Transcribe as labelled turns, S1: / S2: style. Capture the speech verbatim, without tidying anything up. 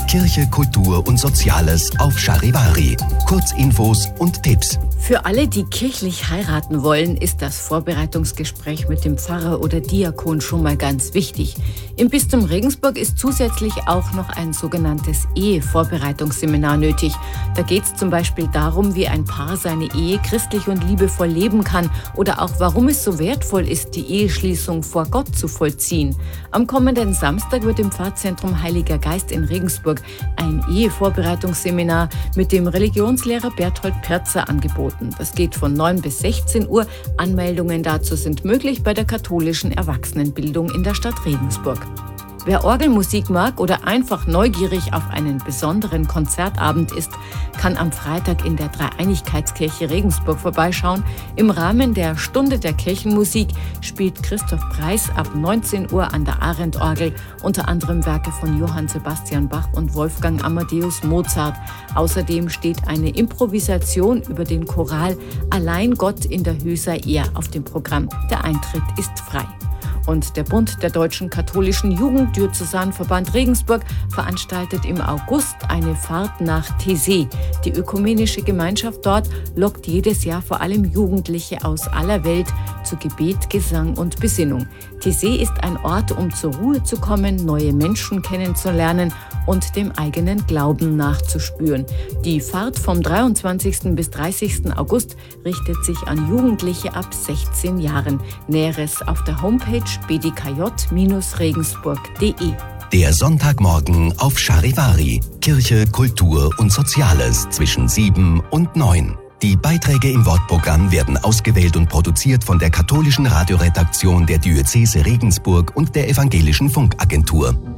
S1: Kirche, Kultur und Soziales auf Charivari. Kurzinfos und Tipps.
S2: Für alle, die kirchlich heiraten wollen, ist das Vorbereitungsgespräch mit dem Pfarrer oder Diakon schon mal ganz wichtig. Im Bistum Regensburg ist zusätzlich auch noch ein sogenanntes Ehevorbereitungsseminar nötig. Da geht es zum Beispiel darum, wie ein Paar seine Ehe christlich und liebevoll leben kann oder auch, warum es so wertvoll ist, die Eheschließung vor Gott zu vollziehen. Am kommenden Samstag wird im Pfarrzentrum Heiliger Geist in Regensburg ein Ehevorbereitungsseminar mit dem Religionslehrer Berthold Perzer angeboten. Das geht von neun bis sechzehn Uhr. Anmeldungen dazu sind möglich bei der katholischen Erwachsenenbildung in der Stadt Regensburg. Wer Orgelmusik mag oder einfach neugierig auf einen besonderen Konzertabend ist, kann am Freitag in der Dreieinigkeitskirche Regensburg vorbeischauen. Im Rahmen der Stunde der Kirchenmusik spielt Christoph Preis ab neunzehn Uhr an der Arendt-Orgel unter anderem Werke von Johann Sebastian Bach und Wolfgang Amadeus Mozart. Außerdem steht eine Improvisation über den Choral Allein Gott in der Höhe sei er auf dem Programm. Der Eintritt ist frei. Und der Bund der Deutschen Katholischen Jugend, Diözesanverband Regensburg, veranstaltet im August eine Fahrt nach Taizé. Die ökumenische Gemeinschaft dort lockt jedes Jahr vor allem Jugendliche aus aller Welt zu Gebet, Gesang und Besinnung. Taizé ist ein Ort, um zur Ruhe zu kommen, neue Menschen kennenzulernen und dem eigenen Glauben nachzuspüren. Die Fahrt vom dreiundzwanzigsten bis dreißigsten August richtet sich an Jugendliche ab sechzehn Jahren. Näheres auf der Homepage b d k j regensburg punkt d e.
S1: Der Sonntagmorgen auf Charivari. Kirche, Kultur und Soziales zwischen sieben und neun. Die Beiträge im Wortprogramm werden ausgewählt und produziert von der katholischen Radioredaktion der Diözese Regensburg und der Evangelischen Funkagentur.